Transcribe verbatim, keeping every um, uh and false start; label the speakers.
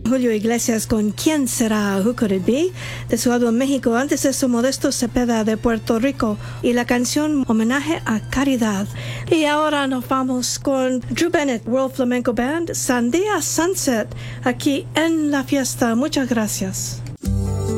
Speaker 1: Julio Iglesias con ¿Quién será? Who Could It Be? De su álbum México. Antes de eso, Modesto Cepeda de Puerto Rico y la canción Homenaje a Caridad. Y ahora nos vamos con Drew Bennett, World Flamenco Band, Sandia Sunset, aquí en la fiesta. Muchas gracias.